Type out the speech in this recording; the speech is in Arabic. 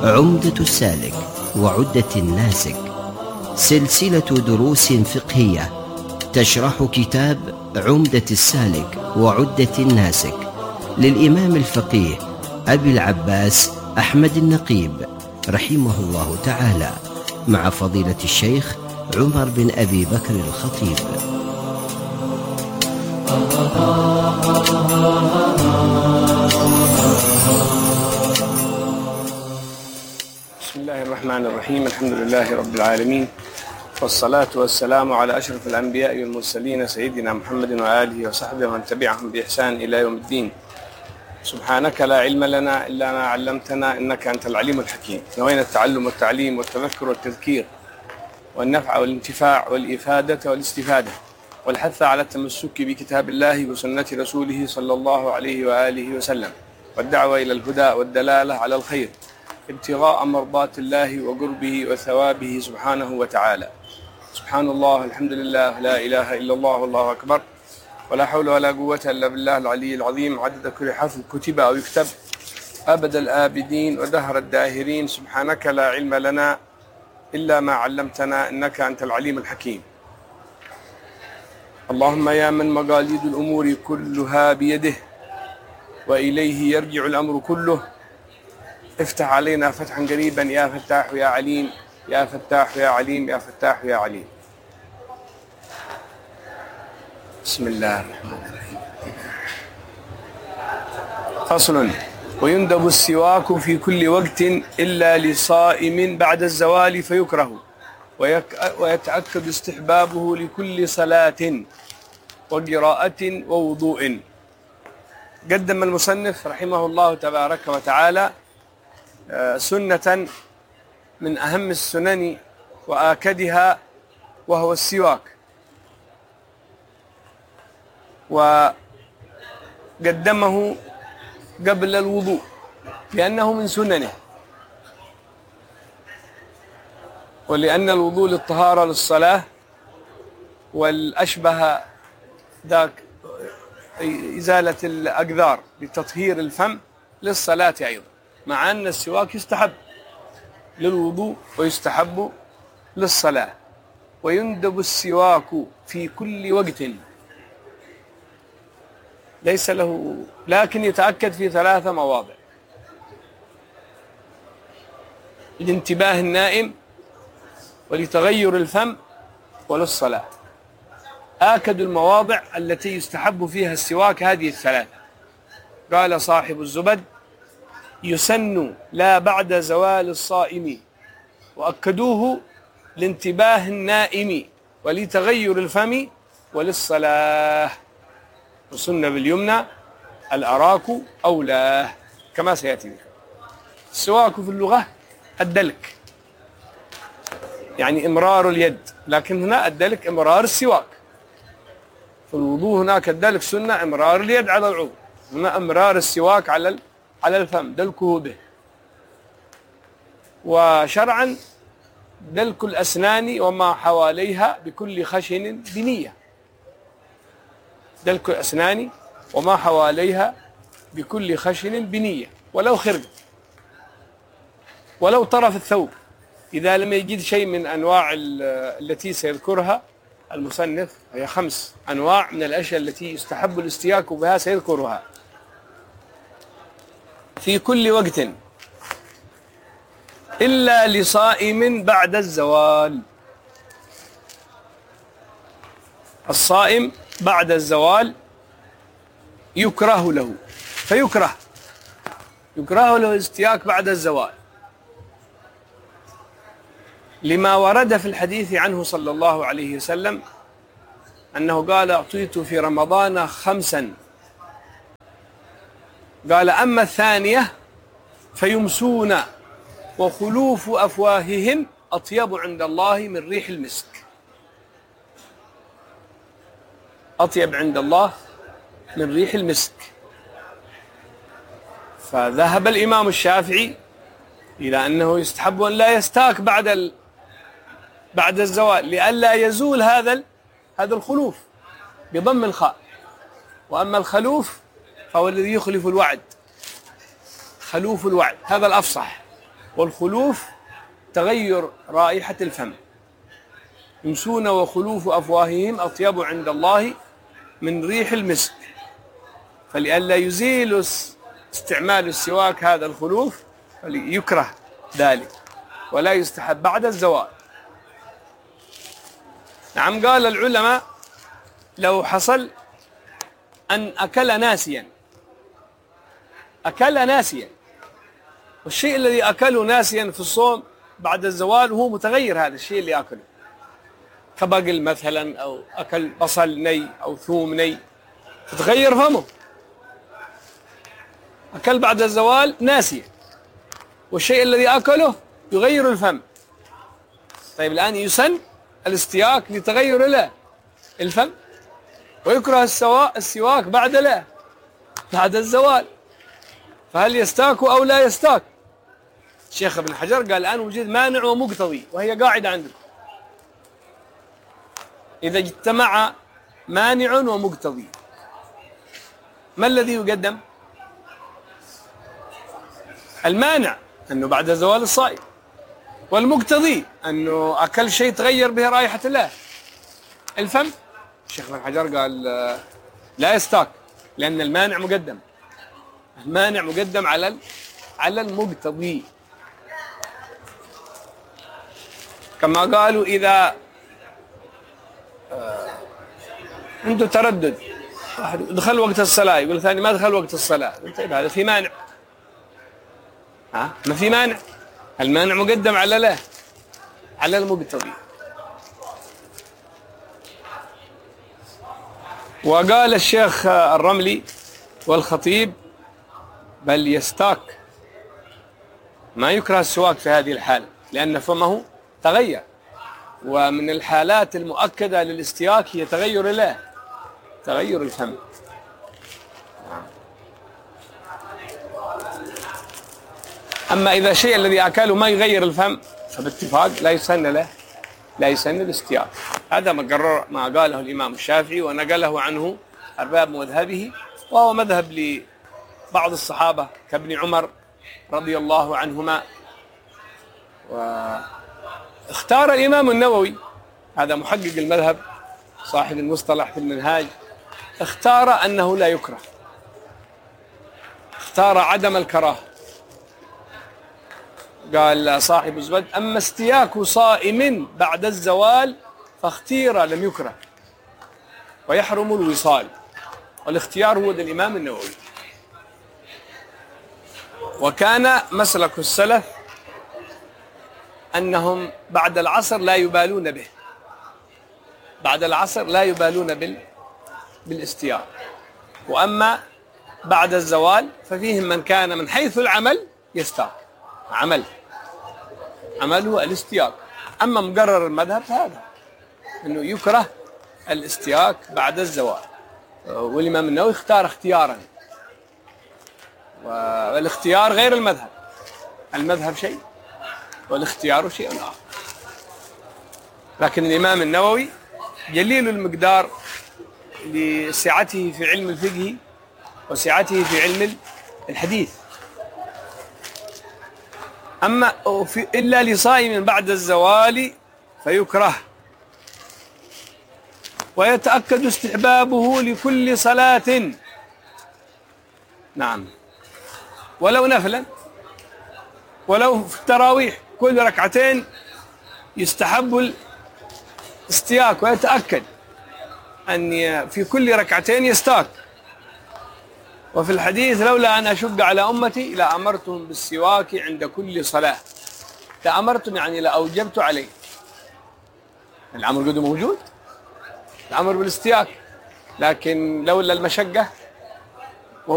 عمدة السالك وعدة الناسك، سلسلة دروس فقهية تشرح كتاب عمدة السالك وعدة الناسك للإمام الفقيه أبي العباس أحمد النقيب رحمه الله تعالى، مع فضيلة الشيخ عمر بن أبي بكر الخطيب. بسم الله الرحمن الرحيم. الحمد لله رب العالمين، والصلاة والسلام على أشرف الأنبياء والمرسلين سيدنا محمد وآله وصحبه ومن تبعهم بإحسان إلى يوم الدين. سبحانك لا علم لنا إلا ما علمتنا إنك أنت العليم الحكيم. نوينا التعلم والتعليم والتذكر والتذكير والنفع والانتفاع والإفادة والاستفادة والحث على التمسك بكتاب الله وسنة رسوله صلى الله عليه وآله وسلم، والدعوة إلى الهدى والدلالة على الخير، ابتغاء مرضات الله وقربه وثوابه سبحانه وتعالى. سبحان الله، الحمد لله، لا إله إلا الله، والله أكبر، ولا حول ولا قوة إلا بالله العلي العظيم، عدد كل حرف كتب أو يكتب، أبد الآبدين ودهر الداهرين. سبحانك لا علم لنا إلا ما علمتنا إنك أنت العليم الحكيم. اللهم يا من مقاليد الأمور كلها بيده وإليه يرجع الأمر كله، افتح علينا فتحا قريبا يا فتاح يا عليم، يا فتاح يا عليم، يا فتاح يا عليم. بسم الله الرحمن الرحيم. فصل: ويندب السواك في كل وقت إلا لصائم بعد الزوال فيكره، ويتأكد استحبابه لكل صلاة وقراءة ووضوء. قدم المصنف رحمه الله تبارك وتعالى سنة من أهم السنن وآكدها، وهو السواك، وقدمه قبل الوضوء لأنه من سننه، ولأن الوضوء للطهارة للصلاة، والأشبه ذاك إزالة الأقذار لتطهير الفم للصلاة أيضا، مع أن السواك يستحب للوضوء ويستحب للصلاة. ويندب السواك في كل وقت، ليس له، لكن يتأكد في 3 مواضع: لانتباه النائم، ولتغير الفم، وللصلاة. آكد المواضع التي يستحب فيها السواك هذه ال3. قال صاحب الزبد: يسن لا بعد زوال الصائم، وأكدوه لانتباه النائم، ولتغير الفم، وللصلاة. وسن باليمنى الأراك أولاه، كما سيأتي بك. السواك في اللغة الدلك، يعني إمرار اليد، لكن هنا الدلك إمرار السواك. في الوضوء هناك الدلك سنة إمرار اليد على العضو، هنا إمرار السواك على الفم، دلكه به. وشرعا دلك الأسنان وما حواليها بكل خشن بنية، دلك الأسنان وما حواليها بكل خشن بنية، ولو خرج، ولو طرف الثوب، إذا لم يجد شيء من أنواع التي سيذكرها المصنف. هي 5 أنواع من الأشياء التي يستحب الاستياك بها سيذكرها. في كل وقت إلا لصائم بعد الزوال. الصائم بعد الزوال يكره له، يكره له الاستياك بعد الزوال، لما ورد في الحديث عنه صلى الله عليه وسلم أنه قال: أعطيت في رمضان 5، قال: أما الثانية فيمسون وخلوف أفواههم أطيب عند الله من ريح المسك. أطيب عند الله من ريح المسك. فذهب الإمام الشافعي إلى أنه يستحب أن لا يستاك بعد الزوال، لئلا يزول هذا الخلوف بضم الخاء. وأما الخلوف فهو الذي يخلف الوعد، خلوف الوعد، هذا الأفصح. والخلوف تغير رائحة الفم. يمسون وخلوف أفواههم أطيب عند الله من ريح المسك. فلئلا يزيل استعمال السواك هذا الخلوف فليكره ذلك ولا يستحب بعد الزوال. نعم، قال العلماء لو حصل أن أكل ناسيا والشيء الذي أكله ناسيا في الصوم بعد الزوال وهو متغير، هذا الشيء اللي أكله كبقل مثلا أو أكل بصل ني أو ثوم ني فتغير فمه، أكل بعد الزوال ناسيا والشيء الذي أكله يغير الفم. طيب الآن يسن الاستياك لتغير الفم ويكره السواك بعد الزوال، فهل يستاك أو لا يستاك؟ الشيخ ابن حجر قال الآن وجد مانع ومقتضي، وهي قاعدة عندكم، إذا اجتمع مانع ومقتضي ما الذي يقدم؟ المانع أنه بعد زوال الصائم، والمقتضي أنه أكل شيء تغير به رائحة الله الفم. الشيخ ابن حجر قال لا يستاك لأن المانع مقدم، المانع مقدم على المقتضي. كما قالوا إذا عنده تردد، واحد دخل وقت الصلاة يقول الثاني ما دخل وقت الصلاة، طيب هذا في مانع، ما في مانع، المانع مقدم على المقتضي. وقال الشيخ الرملي والخطيب بل يستاك، ما يكره السواك في هذه الحالة لأن فمه تغير، ومن الحالات المؤكدة للاستياك هي تغير الفم. أما إذا الشيء الذي أكله ما يغير الفم فباتفاق لا يسن الاستياك. هذا ما قاله الإمام الشافعي ونقله عنه أرباب مذهبه، وهو مذهب لبعض الصحابة كابن عمر رضي الله عنهما. واختار الإمام النووي، هذا محقق المذهب صاحب المصطلح في المنهاج، اختار أنه لا يكره، اختار عدم الكراهة. قال صاحب الزبد أما استياك صائم بعد الزوال فاختير لم يكره ويحرم الوصال، والاختيار هو ذا الإمام النووي. وكان مسلك السلف أنهم بعد العصر لا يبالون به، بعد العصر لا يبالون بالاستياك، وأما بعد الزوال ففيهم من كان من حيث العمل يستاك، عمله الاستياك. أما مقرر المذهب هذا أنه يكره الاستياك بعد الزوال، والإمام النووي اختار اختيارا، والاختيار غير المذهب، المذهب شيء والاختيار شيء آخر. لكن الإمام النووي جليل المقدار لسعته في علم الفقه وسعته في علم الحديث. أما إلا لصائم بعد الزوال فيكره، ويتأكد استحبابه لكل صلاة، نعم، ولو نفلا، ولو في التراويح كل ركعتين يستحب الاستياك، ويتأكد أن في كل ركعتين يستاك. وفي الحديث لولا أن أشق على أمتي لأمرتهم بالسواك عند كل صلاة، لأمرتم يعني لأوجبت عليه. الأمر قد موجود، الأمر بالاستياك، لكن لولا المشقة